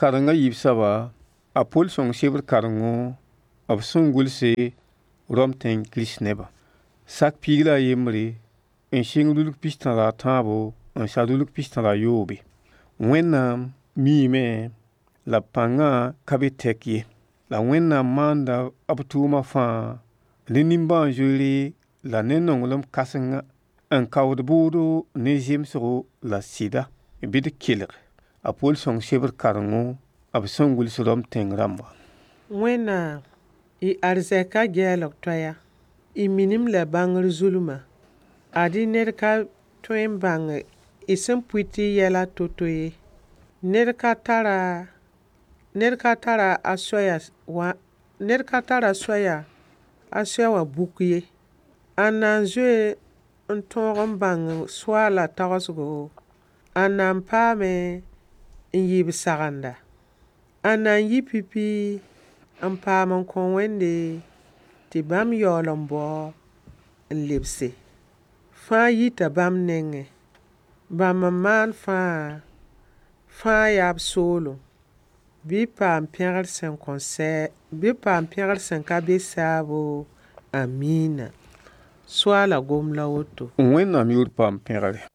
karengã yibsaba a Pol sõng sebr karengo b sẽn gʋlse Rom tẽng Kirist neba. Sak piig la a yembre n sɩng rulg pistã la a tãabo n sa rulg pistã la a yoobe. Wẽnnaam miime la pãngã ka be tɛk ye. La Wẽnnaam maanda b tʋʋmã fãa ne nimbãan-zoeere la ne nonglem kãsengã n kaood bʋʋdo ne zemsgo la sɩda bɩ d kelg a Pol sõng sebr karengo b sẽn gʋls Rom tẽng rãmba. Wẽnnaam, y arzɛka gɛɛlg toɛya, y minim la bãngr zulumã. Ad-y ned ka tõe n bãng y sẽn pʋɩ tɩ y yɛla to-to ye. Ned ka tara a soɛya a soɛ wã buk ye. A na n zoe n tõog n bãng soa la tagsgo, a na n paame n yɩɩb sagenda. A na n yi pipi n paam n kõ Wẽnde tɩ bãmb yaool n bao n lebse. Fãa yita bãmb nengẽ. Bãmb n maan fãa yaa b soolem. Bɩ y paam pẽgr sẽn ka be saabo. Amiina. Soa la gom la woto. Wẽnnaam yʋʋr paam pẽgre.